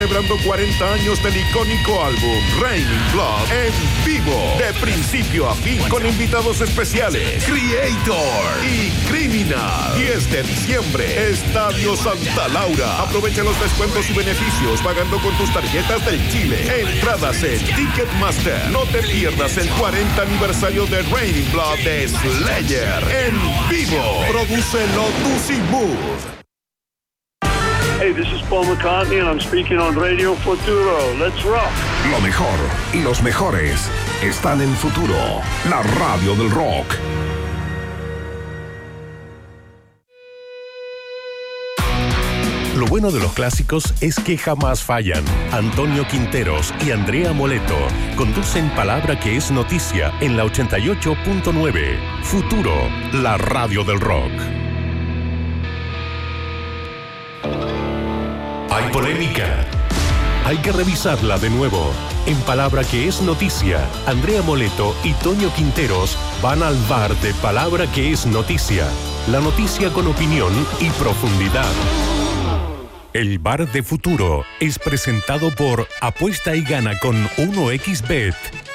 Celebrando 40 años del icónico álbum Raining Blood en vivo, de principio a fin, con invitados especiales, Creator y Criminal. 10 de diciembre, Estadio Santa Laura. Aprovecha los descuentos y beneficios pagando con tus tarjetas del Chile. Entradas en Ticketmaster. No te pierdas el 40 aniversario de Raining Blood de Slayer en vivo. Produce Lotus y Mood. Hey, this is Paul McCartney and I'm speaking on Radio Futuro. Let's rock. Lo mejor y los mejores están en Futuro, la radio del rock. Lo bueno de los clásicos es que jamás fallan. Antonio Quinteros y Andrea Moleto conducen Palabra que es Noticia en la 88.9. Futuro, la radio del rock. Hay polémica. Hay que revisarla de nuevo. En Palabra que es Noticia, Andrea Moleto y Toño Quinteros van al bar de Palabra que es Noticia. La noticia con opinión y profundidad. El bar de Futuro es presentado por Apuesta y Gana con 1xBet.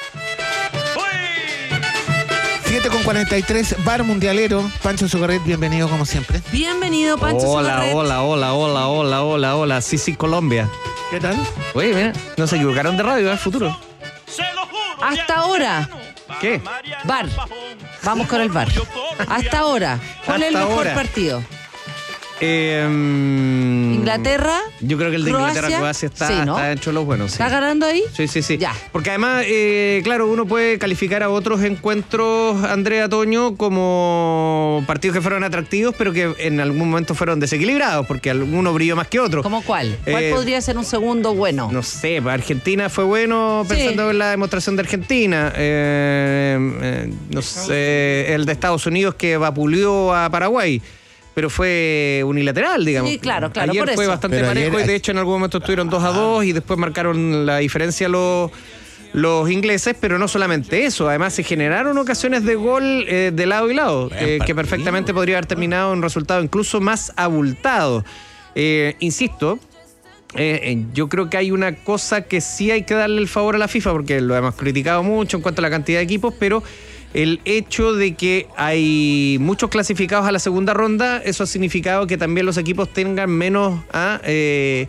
7:43, Bar Mundialero. Pancho Socorret, bienvenido como siempre. Bienvenido, Pancho Socorret. Hola. Sí, Colombia. ¿Qué tal? Oye, mira, no se equivocaron de radio, es Futuro. Hasta ahora. ¿Qué? Bar. Vamos con el bar. Hasta ahora. ¿Cuál es el mejor partido? Inglaterra. Yo creo que el de Croacia. Inglaterra-Croacia está, Sí, ¿no? está dentro de los buenos. Sí. ¿Está ganando ahí? Sí. Ya. Porque además, claro, uno puede calificar a otros encuentros, Andrea, Toño, como partidos que fueron atractivos, pero que en algún momento fueron desequilibrados, porque alguno brilló más que otro. ¿Cómo cuál? ¿Cuál podría ser un segundo bueno? No sé, Argentina fue bueno pensando en la demostración de Argentina. No sé, el de Estados Unidos que vapuleó a Paraguay. Pero fue unilateral, digamos. Sí, claro, Ayer por fue eso. bastante parejo y de hecho en algún momento estuvieron 2-2 y después marcaron la diferencia los ingleses, pero no solamente eso, además se generaron ocasiones de gol de lado y lado, que perfectamente podría haber terminado en un resultado incluso más abultado. Insisto, yo creo que hay una cosa que sí hay que darle el favor a la FIFA, porque lo hemos criticado mucho en cuanto a la cantidad de equipos, pero el hecho de que hay muchos clasificados a la segunda ronda, eso ha significado que también los equipos tengan menos de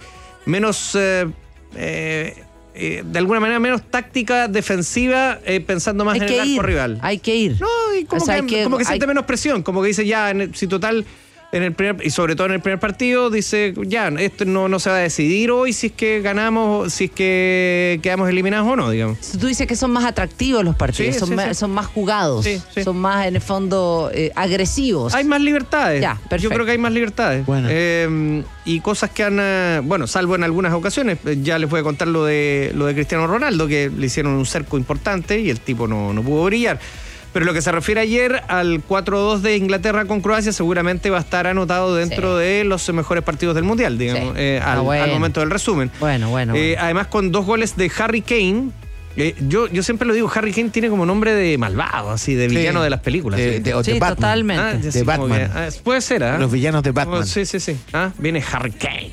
alguna manera menos táctica defensiva, pensando más en el arco rival. Hay que ir. No, y como que siente menos presión, como que dice ya, si total, y sobre todo en el primer partido, dice ya, esto no se va a decidir hoy si es que ganamos, si es que quedamos eliminados o no, digamos. Tú dices que son más atractivos los partidos, son más jugados, son más en el fondo agresivos. Hay más libertades. Ya, perfecto. Yo creo que hay más libertades. Bueno. Y cosas que han, salvo en algunas ocasiones, ya les voy a contar lo de Cristiano Ronaldo, que le hicieron un cerco importante y el tipo no pudo brillar. Pero lo que se refiere ayer al 4-2 de Inglaterra con Croacia seguramente va a estar anotado dentro de los mejores partidos del Mundial, digamos, al momento del resumen. Bueno. Además, con 2 goles de Harry Kane. Yo siempre lo digo, Harry Kane tiene como nombre de malvado, así, de villano de las películas. De Batman. Totalmente. De Batman. Puede ser, Los villanos de Batman. Sí. Viene Harry Kane.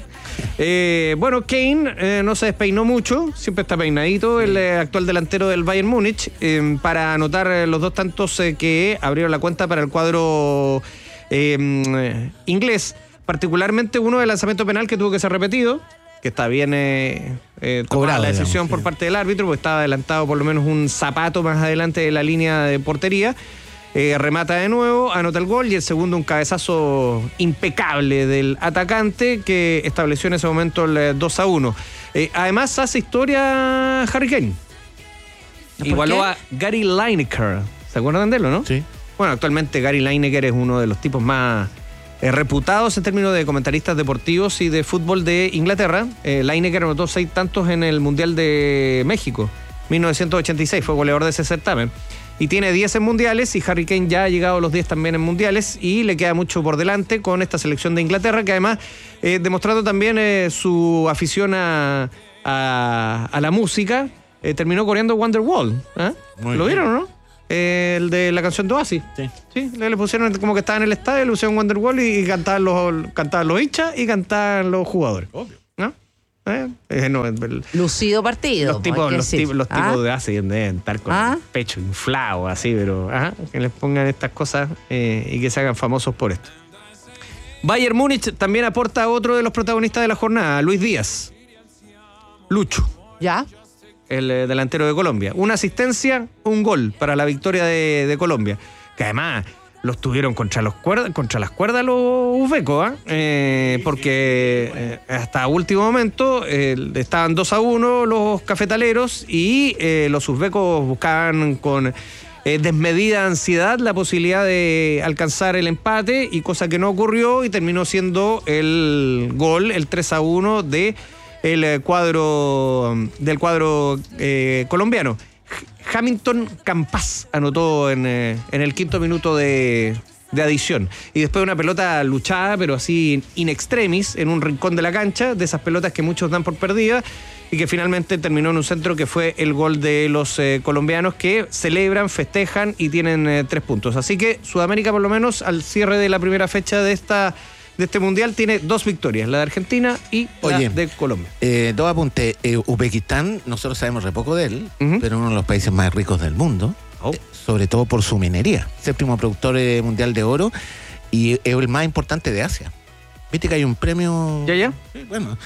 Kane no se despeinó mucho, siempre está peinadito, el actual delantero del Bayern Múnich, para anotar los 2 tantos que abrieron la cuenta para el cuadro inglés, particularmente uno de lanzamiento penal que tuvo que ser repetido, que está bien cobrada la decisión por parte del árbitro, porque estaba adelantado por lo menos un zapato más adelante de la línea de portería. Remata de nuevo, anota el gol y el segundo un cabezazo impecable del atacante que estableció en ese momento el 2-1. Además hace historia Harry Kane. Igualó a Gary Lineker. ¿Se acuerdan de él, no? Sí. Bueno, actualmente Gary Lineker es uno de los tipos más reputados en términos de comentaristas deportivos y de fútbol de Inglaterra. Lineker anotó 6 tantos en el Mundial de México, 1986, fue goleador de ese certamen. Y tiene 10 en mundiales y Harry Kane ya ha llegado a los 10 también en mundiales y le queda mucho por delante con esta selección de Inglaterra, que además, demostrando también su afición a la música, terminó coreando Wonderwall. ¿Lo vieron o no? El de la canción de Oasis. Sí, le pusieron como que estaba en el estadio, le pusieron Wonderwall y cantaban los hinchas y cantaban los jugadores. Obvio. ¿No? Lucido partido. Los tipos de Asia deben estar con el pecho inflado, así, pero que les pongan estas cosas y que se hagan famosos por esto. Bayern Múnich también aporta a otro de los protagonistas de la jornada, Luis Díaz. Lucho. ¿Ya? El delantero de Colombia. Una asistencia, un gol para la victoria de Colombia. Que además los tuvieron contra las cuerdas los uzbecos, porque hasta último momento estaban 2-1 los cafetaleros y los uzbecos buscaban con desmedida ansiedad la posibilidad de alcanzar el empate, y cosa que no ocurrió, y terminó siendo el gol, el 3-1 del cuadro colombiano. Hamilton Campas anotó en el quinto minuto de adición. Y después una pelota luchada, pero así in extremis, en un rincón de la cancha, de esas pelotas que muchos dan por perdidas, y que finalmente terminó en un centro que fue el gol de los colombianos, que celebran, festejan y tienen 3 puntos. Así que Sudamérica, por lo menos al cierre de la primera fecha de este mundial, tiene 2 victorias, la de Argentina y la de Colombia. 2 apuntes. Uzbekistán, nosotros sabemos re poco de él, pero uno de los países más ricos del mundo, sobre todo por su minería. 7º productor mundial de oro y es el más importante de Asia. Viste que hay un premio... ¿Ya? Sí, bueno,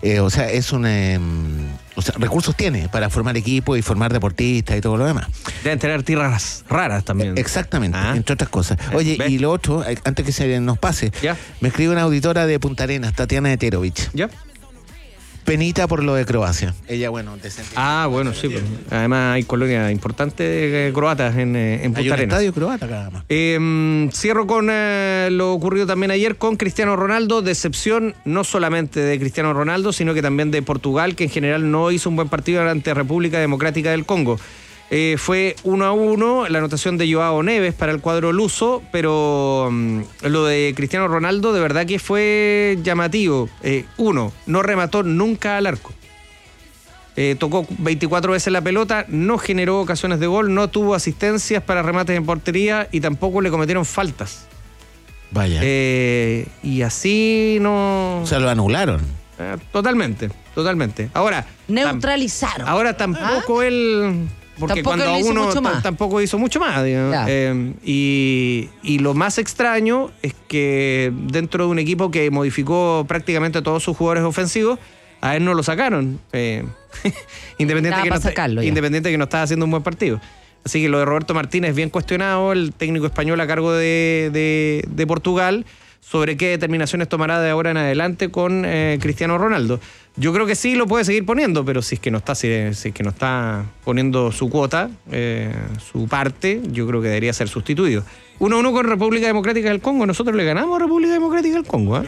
recursos tiene para formar equipos y formar deportistas y todo lo demás. Deben tener tierras raras también. Exactamente, entre otras cosas. Oye, y lo otro, antes que se nos pase, me escribe una auditora de Punta Arenas, Tatiana Eterovich. ¿Ya? Penita por lo de Croacia. Ella, bueno, bueno, sí. Pues. Además hay colonias importantes croatas en Punta Arenas. Hay un estadio croata cada más. Cierro con lo ocurrido también ayer con Cristiano Ronaldo. Decepción no solamente de Cristiano Ronaldo, sino que también de Portugal, que en general no hizo un buen partido ante República Democrática del Congo. Fue 1-1 la anotación de Joao Neves para el cuadro luso, pero lo de Cristiano Ronaldo de verdad que fue llamativo. No remató nunca al arco. Tocó 24 veces la pelota, no generó ocasiones de gol, no tuvo asistencias para remates en portería y tampoco le cometieron faltas. Vaya. Y así no... O sea, lo anularon. Totalmente. Ahora... Neutralizaron. Ahora tampoco él... Porque tampoco cuando uno tampoco hizo mucho más, digamos. Y lo más extraño es que dentro de un equipo que modificó prácticamente todos sus jugadores ofensivos, a él no lo sacaron. Independiente que no estaba haciendo un buen partido. Así que lo de Roberto Martínez bien cuestionado, el técnico español a cargo de Portugal, sobre qué determinaciones tomará de ahora en adelante con Cristiano Ronaldo. Yo creo que sí lo puede seguir poniendo, pero si es que no está poniendo su cuota, su parte, yo creo que debería ser sustituido. 1-1 con República Democrática del Congo. Nosotros le ganamos a República Democrática del Congo.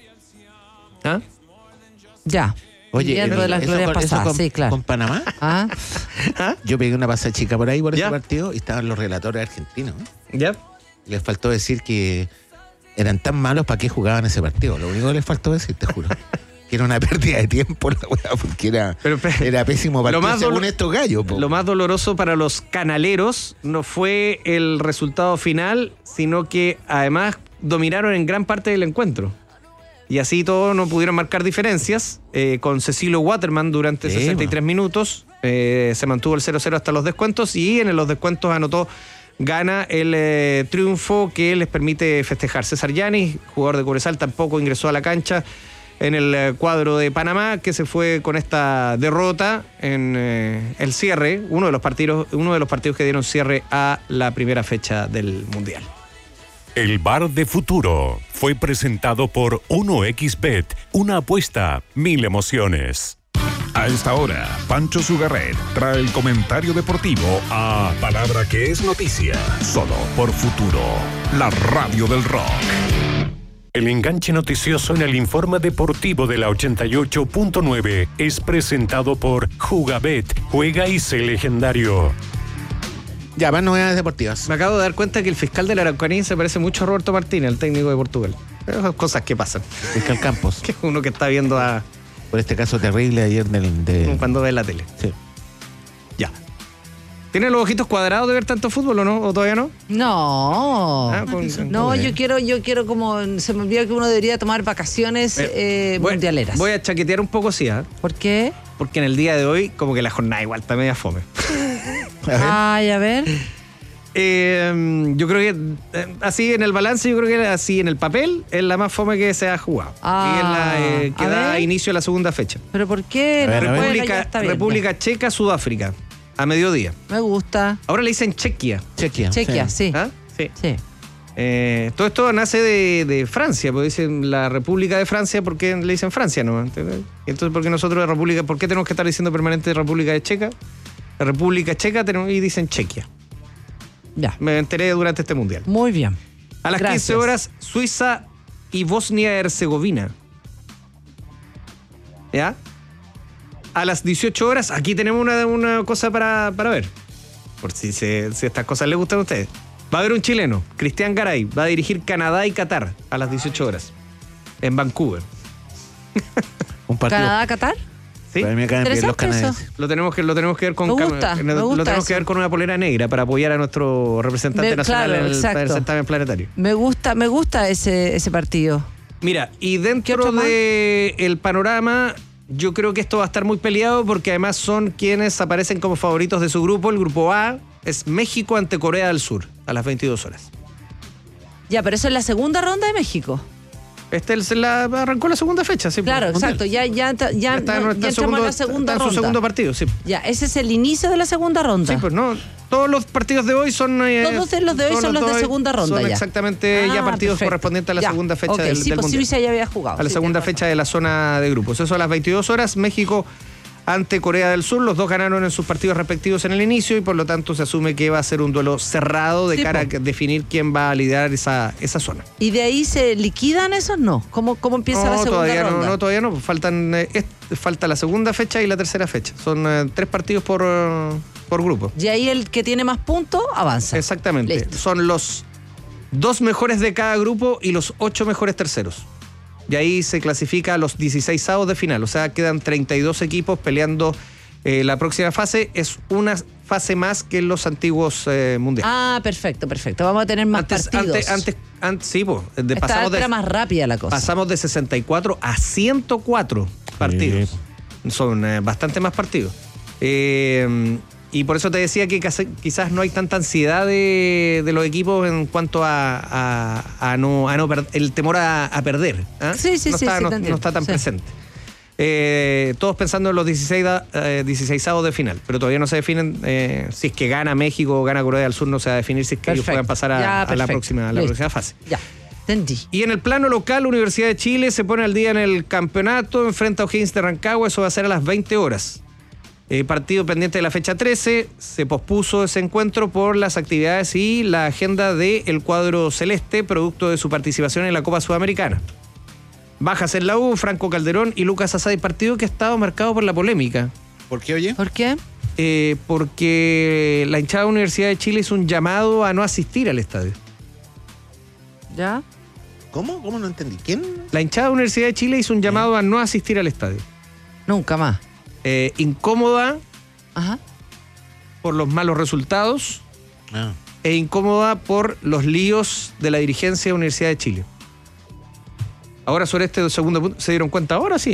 Ya. Oye, de las glorias pasadas, sí, claro. ¿Con Panamá? Yo pegué una pasada chica por ahí por ese partido y estaban los relatores argentinos. ¿Ya? Les faltó decir que eran tan malos para qué jugaban ese partido. Lo único que les faltó decir, te juro. Que era una pérdida de tiempo la weá, porque era pésimo partido según estos gallos. Lo más doloroso para los canaleros no fue el resultado final, sino que además dominaron en gran parte del encuentro. Y así todos no pudieron marcar diferencias. Con Cecilio Waterman durante 63 minutos se mantuvo el 0-0 hasta los descuentos, y en los descuentos gana el triunfo que les permite festejar. César Yanis, jugador de Cobresal, tampoco ingresó a la cancha en el cuadro de Panamá, que se fue con esta derrota en el cierre, uno de los partidos que dieron cierre a la primera fecha del Mundial. El Bar de Futuro fue presentado por 1xBet, una apuesta, 1000 emociones. A esta hora, Pancho Sugarret trae el comentario deportivo a Palabra que es noticia, solo por Futuro, la radio del rock. El enganche noticioso en el informe deportivo de la 88.9 es presentado por Jugabet, juega y sé legendario. Ya, más novedades deportivas. Me acabo de dar cuenta que el fiscal de la Araucanía se parece mucho a Roberto Martínez, el técnico de Portugal. Esas cosas que pasan. Fiscal Campos. Que es uno que está viendo por este caso terrible ayer cuando ve la tele. Sí. Ya. ¿Tiene los ojitos cuadrados de ver tanto fútbol o no? ¿O todavía no? No. No, yo quiero como... Se me olvidó que uno debería tomar vacaciones mundialeras. Voy a chaquetear un poco, sí, ¿eh? ¿Por qué? Porque en el día de hoy, como que la jornada igual está media fome. Ay, a ver. Yo creo que así en el balance, yo creo que así en el papel es la más fome que se ha jugado. Y es la que da inicio a la segunda fecha. ¿Pero por qué? República Checa, Sudáfrica, a mediodía. Me gusta. Ahora le dicen Chequia. Chequia, sí. ¿Ah? Sí. Todo esto nace de Francia, porque dicen la República de Francia, ¿por qué le dicen Francia? ¿No? Entonces, ¿por qué nosotros de República, por qué tenemos que estar diciendo permanente República de Checa? La República Checa y dicen Chequia. Ya. Me enteré durante este mundial. Muy bien. A las 15 horas, Suiza y Bosnia-Herzegovina. ¿Ya? A las 18 horas, aquí tenemos una cosa para ver. Por si estas cosas les gustan a ustedes. Va a haber un chileno, Cristian Garay, va a dirigir Canadá y Qatar a las 18 horas. En Vancouver. Un partido. ¿Canadá-Qatar? ¿Sí? A mí me caen bien los canadienses. Lo tenemos que ver con me gusta que ver con una polera negra para apoyar a nuestro representante nacional en el certamen planetario. Me gusta ese partido. Mira, y dentro del panorama, yo creo que esto va a estar muy peleado porque además son quienes aparecen como favoritos de su grupo. El grupo A es México ante Corea del Sur a las 22 horas. Ya, pero eso es la segunda ronda de México. Arrancó la segunda fecha, sí. Claro, exacto. Ya entramos en la segunda ronda. Su segundo partido, sí. Ya, ese es el inicio de la segunda ronda. Sí, pues no. Todos los partidos de hoy son... Todos los de hoy son los de segunda ronda. Son exactamente ya partidos perfecto. Correspondientes a la segunda fecha del Mundial. Suiza ya había jugado. A la segunda fecha de la zona de grupos. Eso a las 22 horas, México ante Corea del Sur. Los dos ganaron en sus partidos respectivos en el inicio y por lo tanto se asume que va a ser un duelo cerrado de cara a definir quién va a liderar esa zona. ¿Y de ahí se liquidan esos? No. ¿Cómo empieza la segunda ronda? No, todavía no. Falta la segunda fecha y la tercera fecha. Son 3 partidos por grupo. Y ahí el que tiene más puntos avanza. Exactamente. Listo. Son los 2 mejores de cada grupo y los 8 mejores terceros. Y ahí se clasifica a los 16avos de final. O sea, quedan 32 equipos peleando la próxima fase. Es una fase más que en los antiguos mundiales. Ah, perfecto. Vamos a tener más partidos. Antes sí, pues. Era más rápida la cosa. Pasamos de 64 a 104 partidos. Son bastante más partidos. Y por eso te decía que quizás no hay tanta ansiedad de los equipos en cuanto a el temor a perder. ¿eh? Sí, no está tan presente. Todos pensando en los 16avos de final, pero todavía no se definen si es que gana México o gana Corea del Sur, no se va a definir si es que ellos puedan pasar a la próxima fase. Ya. Entendí. Y en el plano local, Universidad de Chile se pone al día en el campeonato, enfrenta a O'Higgins de Rancagua, eso va a ser a las 20 horas. Partido pendiente de la fecha 13, se pospuso ese encuentro por las actividades y la agenda del cuadro celeste, producto de su participación en la Copa Sudamericana. Bajas en la U, Franco Calderón y Lucas Asadi, partido que ha estado marcado por la polémica. ¿Por qué, oye? ¿Por qué? Porque la hinchada de la Universidad de Chile hizo un llamado a no asistir al estadio. ¿Ya? ¿Cómo? ¿Cómo no entendí? ¿Quién? La hinchada de la Universidad de Chile hizo un llamado a no asistir al estadio. Nunca más. Incómoda por los malos resultados e incómoda por los líos de la dirigencia de la Universidad de Chile. Ahora sobre este segundo punto, ¿se dieron cuenta ahora? Sí,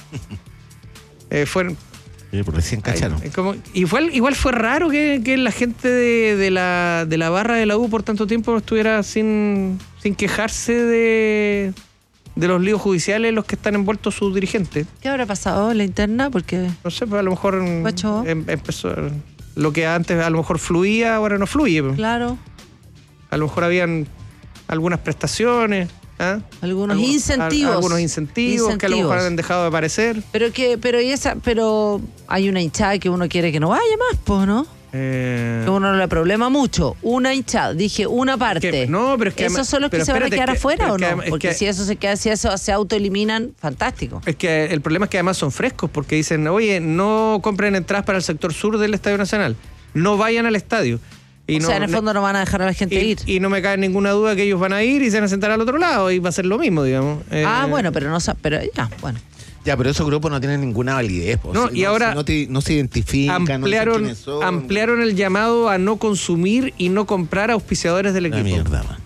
fueron... recién cacharon. Igual fue raro que la gente de la barra de la U por tanto tiempo estuviera sin quejarse de los líos judiciales en los que están envueltos sus dirigentes. ¿Qué habrá pasado en la interna? Porque no sé, pues a lo mejor empezó lo que antes a lo mejor fluía, ahora no fluye. Claro. A lo mejor habían algunas prestaciones, algunos incentivos que a lo mejor han dejado de aparecer. Pero hay una hinchada que uno quiere que no vaya más, pues, ¿no? Que uno no le problema mucho. Una hinchada, dije una parte. Pero es que ¿esos son los que se van a quedar afuera o no? Porque si eso se autoeliminan, fantástico. Es que el problema es que además son frescos, porque dicen, oye, no compren entradas para el sector sur del Estadio Nacional, no vayan al estadio. En el fondo no van a dejar a la gente ir. Y no me cae ninguna duda que ellos van a ir y se van a sentar al otro lado y va a ser lo mismo, digamos. Bueno, pero ya, bueno. Ya, pero esos grupos no tienen ninguna validez. Po. No, y ahora no se identifican, ampliaron, no dicen quiénes son. ampliaron el llamado a no consumir y no comprar auspiciadores del La equipo. mierda, man.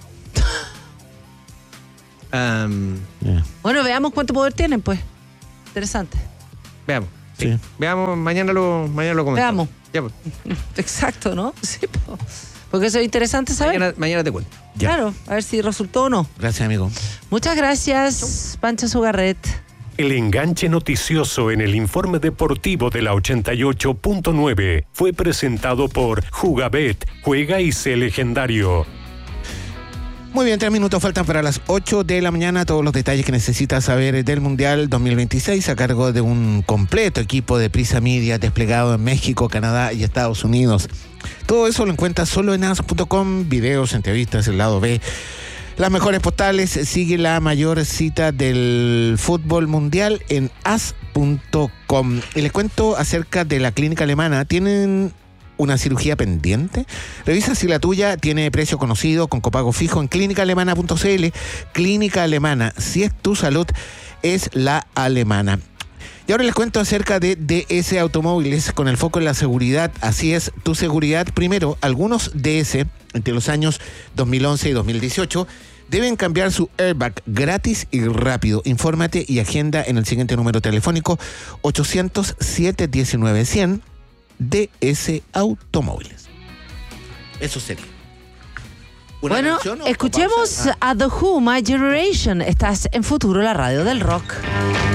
Bueno, veamos cuánto poder tienen, pues. Interesante. Veamos. Sí. Veamos, mañana lo comentamos. Veamos. Ya, pues. Exacto, ¿no? Sí, po. Porque eso es interesante saber. Mañana te cuento. Ya. Claro, a ver si resultó o no. Gracias, amigo. Muchas gracias, Pancho Sugarret. El enganche noticioso en el informe deportivo de la 88.9 fue presentado por Jugabet. Juega y sé legendario. Muy bien, 3 minutos faltan para las 8 de la mañana. Todos los detalles que necesitas saber del Mundial 2026 a cargo de un completo equipo de Prisa Media desplegado en México, Canadá y Estados Unidos. Todo eso lo encuentras solo en as.com, videos, entrevistas, el lado B. Las mejores postales, sigue la mayor cita del fútbol mundial en as.com. Y les cuento acerca de la clínica alemana. ¿Tienen una cirugía pendiente? Revisa si la tuya tiene precio conocido con copago fijo en clínicaalemana.cl. Clínica Alemana, si es tu salud, es la alemana. Y ahora les cuento acerca de DS Automóviles con el foco en la seguridad. Así es, tu seguridad primero. Algunos DS entre los años 2011 y 2018 deben cambiar su airbag gratis y rápido. Infórmate y agenda en el siguiente número telefónico 800-719-100 DS Automóviles. Eso sería. Bueno, escuchemos a The Who, My Generation. Estás en Futuro, la radio del rock.